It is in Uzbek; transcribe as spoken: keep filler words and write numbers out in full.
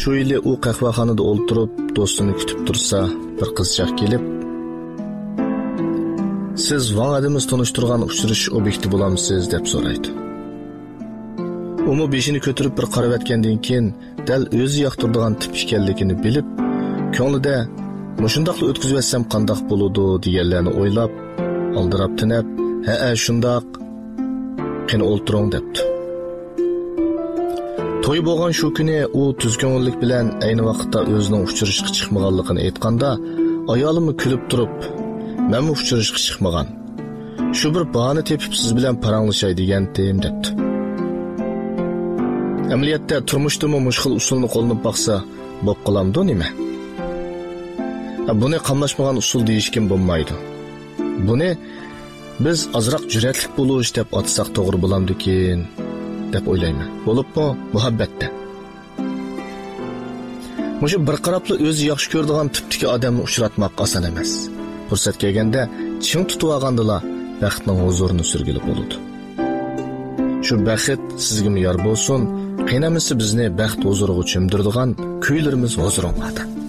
Shu yili u qahvaxonada o'ltirib, do'stini kutib tursa, bir qizchaq kelib, "Siz Van adimiz tanishtirgan uchrashish obyekti bo'lamsiz?" deb so'raydi. Umi beshini ko'tarib bir qarab etgandan keyin, dal o'zi yoqtiradigan tip ekanligini bilib, ko'nglida "Mushundaqla o'tkazib etsam qandoq bo'ladi" deganlarni o'ylab, aldirab tinab, "Ha, shundoq, qani o'ltiring" debdi. To'y bo'lgan shu kuni u tuzko'ngillik bilan ayni vaqtda o'zining uchrashishga chiqmaganligini aytganda, ayolimi kulib turib, "Men uchrashishga chiqmagan. Shu bir bahona tepib siz bilan paranglashay degandim" debdi. Amaliyotda turmushdami mushkul usulni qo'llanib baqsa, bo'p qolamdi nima? Buni qamlashmagan usul deyishkim bo'lmaydi. Buni biz azroq jur'atlik bo'lish deb atsak to'g'ri bo'lamdikin deb o'ylayman. Bo'libmi muhabbatda. Mushu bir qarabli o'zi yaxshi ko'radigan tipdagi odamni uchratmoq oson emas. Fursat kelganda ching tutib olgandila baxtning huzurini surgili bo'ladi. Shu baxt sizga yor bo'lsin. Qiynamisi bizni baxt huzuriga cho'mdiradigan kuylarimiz huzuringizda.